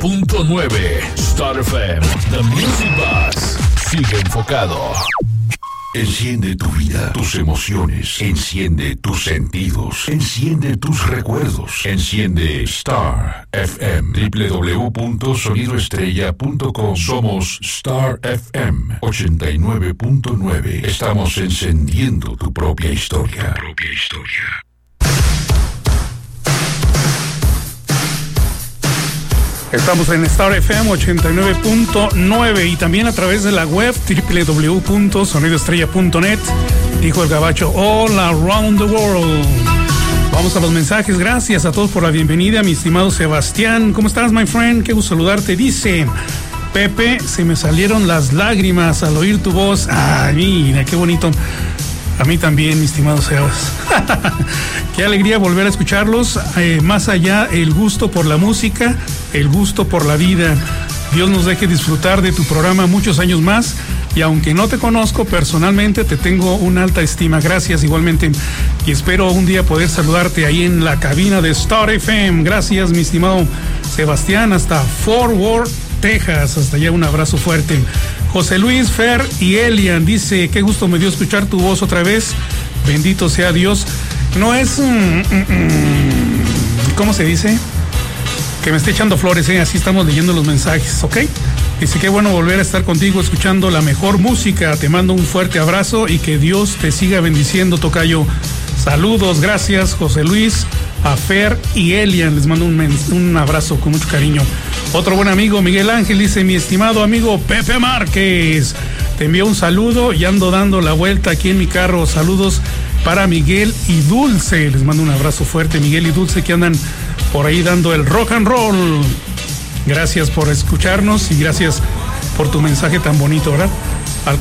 Star FM, The Music Box. Sigue enfocado. Enciende tu vida, tus emociones, enciende tus sentidos, enciende tus recuerdos, enciende Star FM, www.sonidoestrella.com. Somos Star FM 89.9. Estamos encendiendo tu propia historia. Estamos en Star FM 89.9 y también a través de la web www.sonidoestrella.net. Dijo el gabacho, all around the world. Vamos a los mensajes. Gracias a todos por la bienvenida, mi estimado Sebastián. ¿Cómo estás, my friend? Qué gusto saludarte. Dice, Pepe, se me salieron las lágrimas al oír tu voz. Ay, mira, qué bonito. A mí también, mi estimado Sebas. Qué alegría volver a escucharlos. Más allá, el gusto por la música, el gusto por la vida. Dios nos deje disfrutar de tu programa muchos años más. Y aunque no te conozco personalmente, te tengo una alta estima. Gracias igualmente. Y espero un día poder saludarte ahí en la cabina de Star FM. Gracias, mi estimado Sebastián, hasta Fort Worth, Texas. Hasta allá, un abrazo fuerte. José Luis, Fer y Elian dice, qué gusto me dio escuchar tu voz otra vez. Bendito sea Dios. No es... ¿cómo se dice? Que me esté echando flores, así estamos leyendo los mensajes, ¿ok? Dice, qué bueno volver a estar contigo escuchando la mejor música. Te mando un fuerte abrazo y que Dios te siga bendiciendo, tocayo. Saludos, gracias, José Luis, a Fer y Elian. Les mando un abrazo con mucho cariño. Otro buen amigo, Miguel Ángel, dice, mi estimado amigo Pepe Márquez, te envío un saludo y ando dando la vuelta aquí en mi carro. Saludos para Miguel y Dulce. Les mando un abrazo fuerte, Miguel y Dulce, que andan por ahí dando el rock and roll. Gracias por escucharnos y gracias por tu mensaje tan bonito, ¿verdad? Al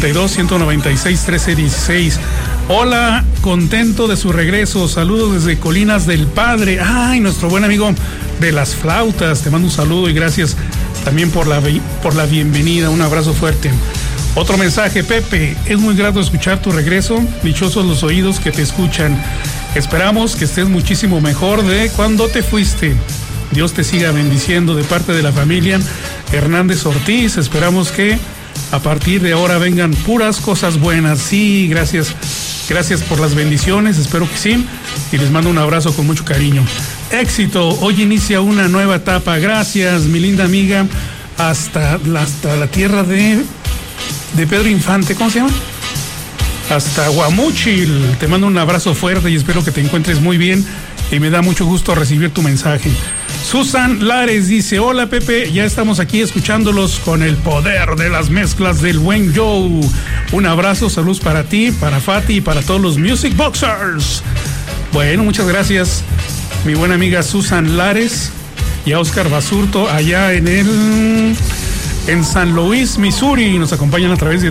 492-196-1316. Hola, contento de su regreso. Saludos desde Colinas del Padre. Ay, nuestro buen amigo de las flautas. Te mando un saludo y gracias también por la bienvenida. Un abrazo fuerte. Otro mensaje, Pepe. Es muy grato escuchar tu regreso. Dichosos los oídos que te escuchan. Esperamos que estés muchísimo mejor de cuando te fuiste. Dios te siga bendiciendo de parte de la familia Hernández Ortiz. Esperamos que a partir de ahora vengan puras cosas buenas. Sí, gracias. Gracias por las bendiciones, espero que sí. Y les mando un abrazo con mucho cariño. Éxito, hoy inicia una nueva etapa. Gracias, mi linda amiga. Hasta la tierra de Pedro Infante, ¿cómo se llama? Hasta Guamúchil. Te mando un abrazo fuerte y espero que te encuentres muy bien. Y me da mucho gusto recibir tu mensaje. Susan Lares dice, hola Pepe, ya estamos aquí escuchándolos con el poder de las mezclas del buen Joe. Un abrazo, saludos para ti, para Fati y para todos los Music Boxers. Bueno, muchas gracias, mi buena amiga Susan Lares y a Oscar Basurto allá en San Luis, Missouri. Nos acompañan a través de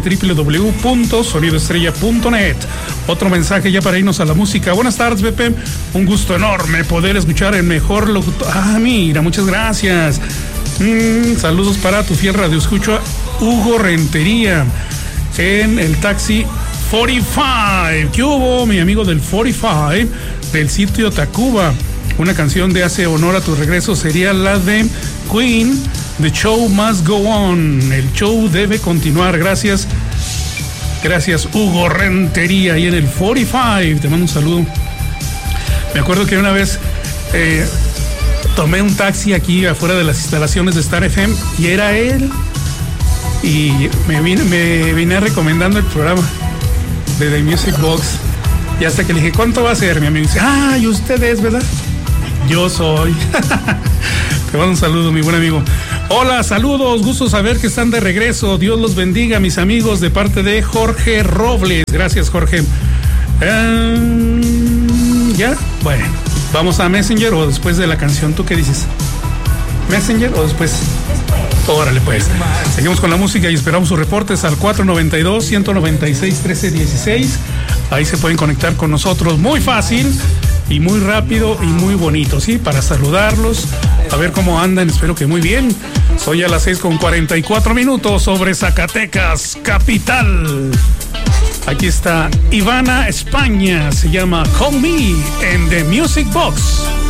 www.sonidoestrella.net. Otro mensaje ya para irnos a la música. Buenas tardes, Pepe. Un gusto enorme poder escuchar el mejor locutor. Ah, mira, muchas gracias. Saludos para tu fiel radio escucha, Hugo Rentería, en el taxi 45. ¿Qué hubo, mi amigo del 45? Del sitio Tacuba. Una canción de hace honor a tu regreso sería la de Queen, The Show Must Go On. El show debe continuar. Gracias. Gracias, Hugo Rentería, y en el 45. Te mando un saludo. Me acuerdo que una vez tomé un taxi aquí afuera de las instalaciones de Star FM y era él. Y me vine recomendando el programa de The Music Box. Y hasta que le dije, ¿cuánto va a ser? Mi amigo dice, y usted es, ¿verdad? Yo soy. Te mando un saludo, mi buen amigo. Hola, saludos, gusto saber que están de regreso. Dios los bendiga, mis amigos, de parte de Jorge Robles. Gracias, Jorge. ¿Ya? Bueno, ¿vamos a Messenger o después de la canción? ¿Tú qué dices? ¿Messenger o después? Órale, pues. Seguimos con la música y esperamos sus reportes al 492-196-1316. Ahí se pueden conectar con nosotros. Muy fácil y muy rápido y muy bonito, ¿sí? Para saludarlos, a ver cómo andan, espero que muy bien. Soy a las 6:44 sobre Zacatecas, capital. Aquí está Ivana España, se llama Call Me en The Music Box.